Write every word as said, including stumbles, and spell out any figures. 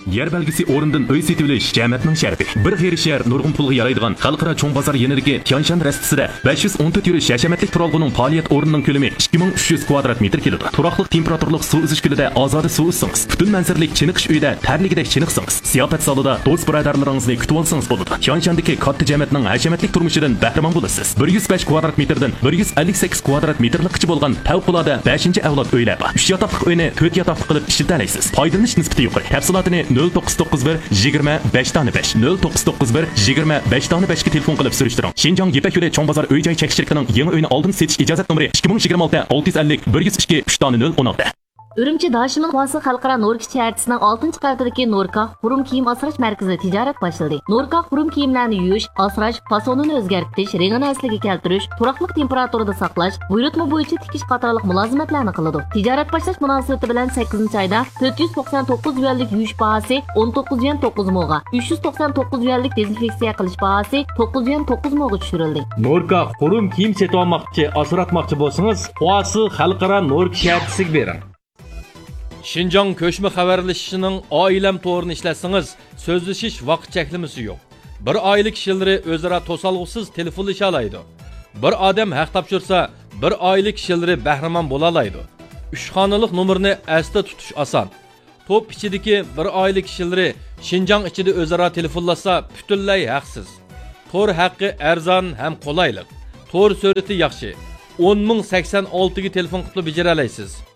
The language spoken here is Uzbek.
Yer belgisi o'rindan uy setib olish jamiyatning sharafi. Bir xerishar nurg'un pulga yaraydigan xalqaro cho'ng bozor yanidagi Tianshan rastasida besh yuz o'n to'rt yurish hashamatlik turalg'uning faoliyat o'rnining ko'lami ikki ming uch yuz kvadrat metr keladi. Turaqliq temperaturlik suv uzish gulida ozoda suv uzsangiz, butun manzaralik chiniqish uyida tarligidek chiniqsangiz, ziyofat zalida do'st birodarlaringizni kutib olsangiz bo'ladi. Tianshandagi katta jamiyatning hashamatlik turmushidan bahramon bo'lasiz. bir yuz besh kvadrat metrdan bir yuz ellik sakkiz kvadrat metrlikcha bo'lgan favqulodda beshinchi avlod uylar bor. uch yotoqli uyni to'rt yotoqli qilib ishlatalaysiz. Foydalanish nisbati yuqori. Tafsilotini nol to'qqiz to'qqiz bir yigirma besh besh nol to'qqiz to'qqiz bir yigirma besh besh ga telefon qilib surishtiring. Shinjong Yepak yo'li cho'ng bozor uy-joy chekish shirkatining yangi uyni oldin setish ijozat nomeri ikki ming yigirma olti olti yuz ellik bir yuz ikki uch nol o'n olti. Ürümçi Daşımın Kuası Xalqara Norka şəhərçisinin altıncı qavatidagi Norka Xurum kiyim asrash markazida tijorat başladı. Norka Xurum kiyimlarni yuyish, asrash, fasonini o'zgartirish, rangini asliga keltirish, turaqliq temperaturada saqlash, buyurtma bo'yicha tikish qatorliq mulozimatlarni qiladi. Tijorat boshlash munosabati bilan sakkizinchi oyda to'rt yuz to'qson to'qqiz yuanlik yuyish bahasi o'n to'qqiz yuan to'qqiz mo'ga, uch yuz to'qson to'qqiz yuanlik dezinfeksiya qilish bahasi to'qqiz yuan to'qqiz mo'ga tushirildi. Norka Xurum kiyim setib olmoqchi, asratmoqchi bo'lsangiz, Kuası Xalqara Norka şəhərçisiga bering. Şinjan köşme xabarlashishining oilam to'g'rini ishlatsangiz, so'zlashish vaqt cheklimasi yo'q. Bir oila kishilar o'zaro to'solg'usiz telefonlasha oladi. Bir odam haq topshirsa, bir oila kishilar bahramon bo'la oladi. uch xonalik nomerni asda tutish oson. To'p ichidagi bir oila kishilar Şinjan ichida o'zaro telefonlasa, butunlay haqsiz. To'r haqqi arzon ham qulaylik. To'r surati yaxshi. o'n ming sakson olti ga telefon qilib bejara olasiz.